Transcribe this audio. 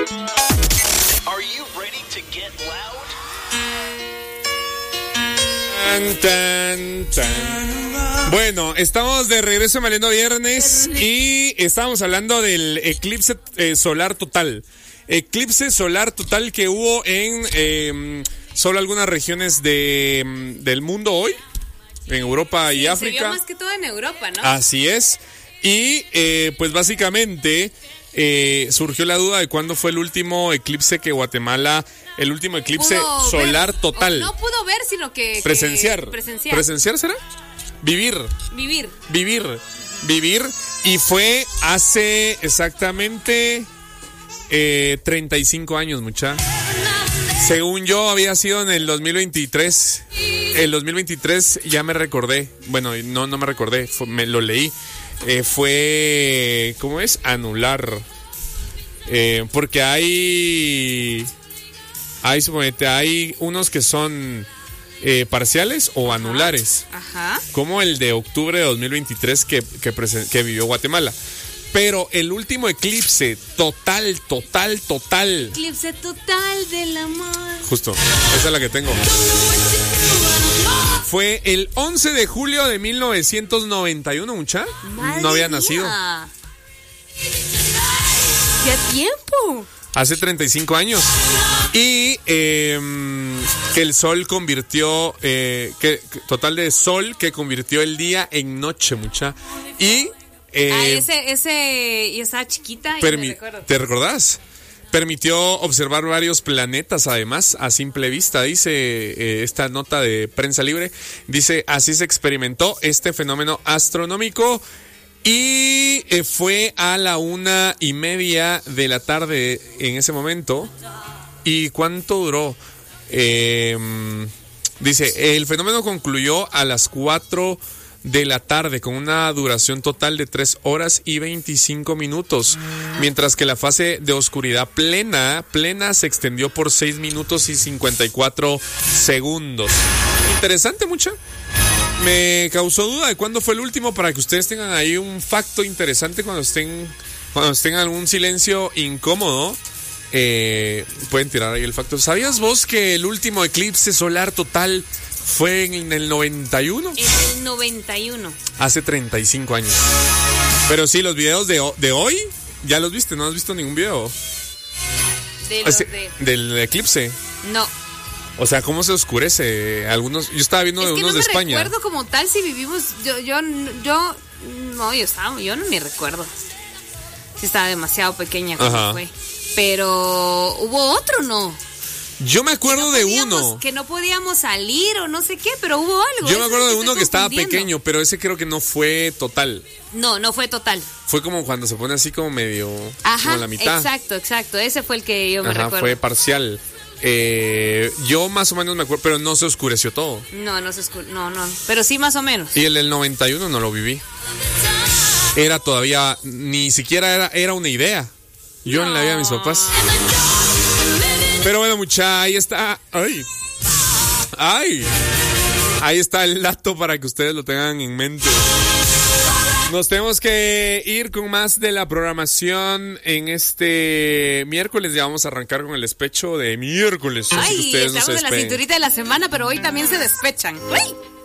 Are you ready to get loud? Tan, tan, tan. Bueno, estamos de regreso en Malendo Viernes y estamos hablando del eclipse solar total. Eclipse solar total que hubo en solo algunas regiones del mundo hoy, en Europa y África. Se vio más que todo en Europa, ¿no? Así es. Y pues básicamente surgió la duda de cuándo fue el último eclipse que Guatemala, el último eclipse solar total. No pudo ver, sino que presenciar. ¿Presenciar será? Vivir. Y fue hace exactamente 35 años, mucha. Según yo había sido en el 2023. El 2023 ya me recordé. Bueno, no me recordé, me lo leí. Fue, ¿cómo es? Anular. Porque suponete, hay unos que son parciales o anulares. Ajá. Como el de octubre de 2023 que vivió Guatemala. Pero el último eclipse total. Eclipse total del amor. Justo, esa es la que tengo. Fue el 11 de julio de 1991, mucha. No había nacido. ¡Qué tiempo! Hace 35 años. Y que el sol convirtió, total de sol que convirtió el día en noche, mucha. Y y estaba chiquita y me recuerdo. ¿Te recordás? Permitió observar varios planetas, además, a simple vista, dice esta nota de Prensa Libre. Dice, así se experimentó este fenómeno astronómico y fue a la 1:30 de la tarde en ese momento. ¿Y cuánto duró? Dice, el fenómeno concluyó a las 4 de la tarde con una duración total de 3 horas y 25 minutos, mientras que la fase de oscuridad plena se extendió por 6 minutos y 54 segundos. Interesante, mucha. Me causó duda de cuándo fue el último, para que ustedes tengan ahí un facto interesante cuando estén en algún silencio incómodo. Pueden tirar ahí el facto. ¿Sabías vos que el último eclipse solar total fue en el 91? En el 91. Hace 35 años. Pero sí, los videos de hoy, ¿ya los viste? ¿No has visto ningún video? ¿Del eclipse? No. O sea, ¿cómo se oscurece? Algunos, yo estaba viendo de unos de España. No me recuerdo como tal si vivimos. Yo no me recuerdo. Sí, estaba demasiado pequeña cuando fue. Pero hubo otro, ¿no? Yo me acuerdo de uno. Que no podíamos salir o no sé qué, pero hubo algo. Yo me acuerdo de uno que estaba pequeño, pero ese creo que no fue total. No fue total. Fue como cuando se pone así como medio, como la mitad. Exacto. Ese fue el que yo me recuerdo. Fue parcial. Yo más o menos me acuerdo, pero no se oscureció todo. No se oscureció, no. Pero sí más o menos. Y el del 91 no lo viví. Era todavía, ni siquiera era una idea. Yo en la vida de mis papás. Pero bueno, mucha, ahí está. ¡Ay! Ahí está el dato para que ustedes lo tengan en mente. Nos tenemos que ir con más de la programación en este miércoles. Ya vamos a arrancar con el despecho de miércoles. Ay, estamos en la cinturita de la semana, pero hoy también se despechan. ¡Ay!